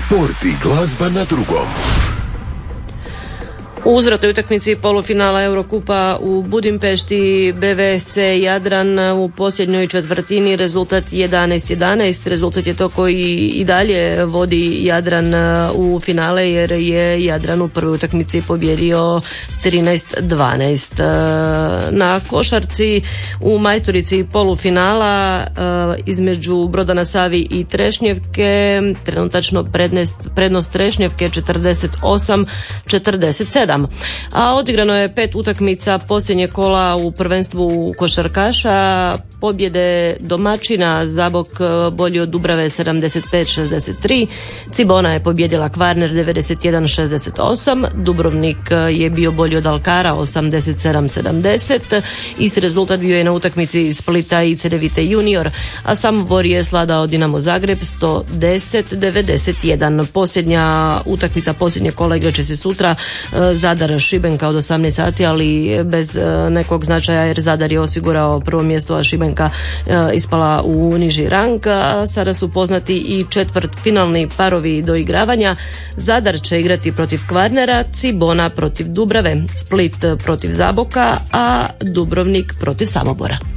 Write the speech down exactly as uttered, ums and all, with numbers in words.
Sport i glazba na drugom. U uzvratnoj utakmici polufinala Eurokupa u Budimpešti B V S C Jadran u posljednjoj četvrtini rezultat jedanaest jedanaest. Rezultat je to koji i dalje vodi Jadran u finale jer je Jadran u prvoj utakmici pobjedio trinaest dvanaest. Na košarci u majstorici polufinala između Broda na Savi i Trešnjevke trenutačno prednost, prednost Trešnjevke četrdeset osam četrdeset sedam. A odigrano je pet utakmica posljednje kola u prvenstvu košarkaša. Pobjede domaćina, Zabok bolji od Dubrave sedamdeset pet šezdeset tri, Cibona je pobjedila Kvarner devedeset jedan šezdeset osam, Dubrovnik je bio bolji od Alkara osamdeset sedam sedamdeset, isti rezultat bio je na utakmici Splita i Cedevite junior, a Samobor je sladao Dinamo Zagreb sto deset devedeset jedan. Posljednja utakmica posljednje kola igraće se sutra, Zadar Šibenka od osamnaest sati, ali bez nekog značaja jer Zadar je osigurao prvo mjesto, a Šibenka ispala u niži rang. A sada su poznati i četvrt finalni parovi do igravanja. Zadar će igrati protiv Kvarnera, Cibona protiv Dubrave, Split protiv Zaboka, a Dubrovnik protiv Samobora.